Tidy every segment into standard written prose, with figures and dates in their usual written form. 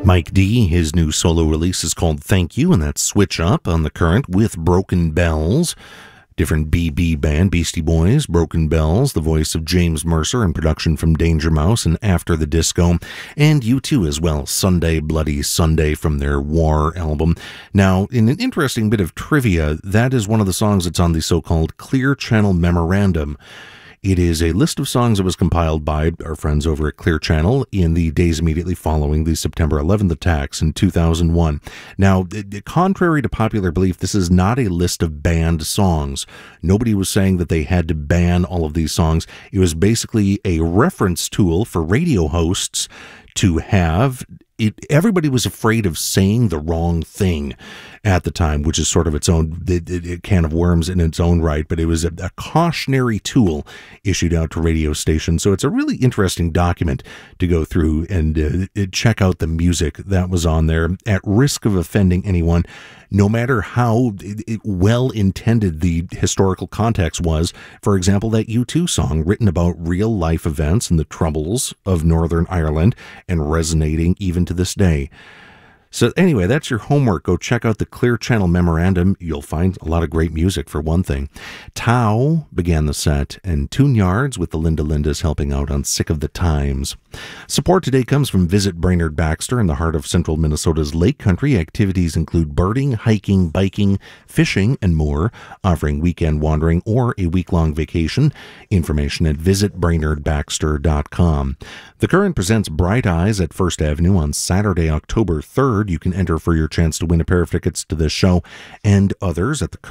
Mike D, his new solo release is called Thank You, and that's Switch Up on the Current with Broken Bells. Different BB band, Beastie Boys, Broken Bells, the voice of James Mercer, and production from Danger Mouse and After the Disco, and U2 as well, Sunday Bloody Sunday from their War album. Now, in an interesting bit of trivia, that is one of the songs that's on the so-called Clear Channel Memorandum. It is a list of songs that was compiled by our friends over at Clear Channel in the days immediately following the September 11th attacks in 2001. Now, contrary to popular belief, this is not a list of banned songs. Nobody was saying that they had to ban all of these songs. It was basically a reference tool for radio hosts to have. Everybody was afraid of saying the wrong thing at the time, which is sort of its own can of worms in its own right, but it was a cautionary tool issued out to radio stations. So it's a really interesting document to go through and check out the music that was on there at risk of offending anyone, no matter how well-intended the historical context was. For example, that U2 song written about real-life events and the troubles of Northern Ireland and resonating even to this day. So anyway, that's your homework. Go check out the Clear Channel Memorandum. You'll find a lot of great music, for one thing. Tao began the set, and Tune Yards with the Linda Lindas helping out on Sick of the Times. Support today comes from Visit Brainerd Baxter in the heart of central Minnesota's Lake Country. Activities include birding, hiking, biking, fishing, and more, offering weekend wandering or a week-long vacation. Information at visitbrainerdbaxter.com. The Current presents Bright Eyes at First Avenue on Saturday, October 3rd. You can enter for your chance to win a pair of tickets to this show and others at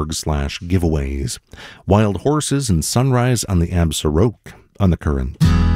thecurrent.org/giveaways. Wild Horses and Sunrise on the Absaroke on the Current.